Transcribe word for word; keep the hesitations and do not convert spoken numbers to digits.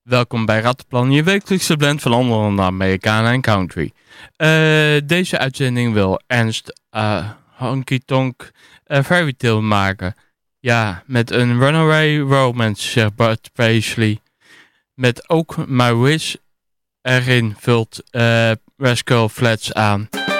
Welkom bij Rattenplan, je wekelijkse blend van onder Amerikanen en country. Uh, deze uitzending wil Ernst uh, Honky Tonk uh, Fairy Tale maken. Ja, met een runaway romance, zegt Bart Paisley. Met ook My Wish erin vult uh, Rascal Flatts aan.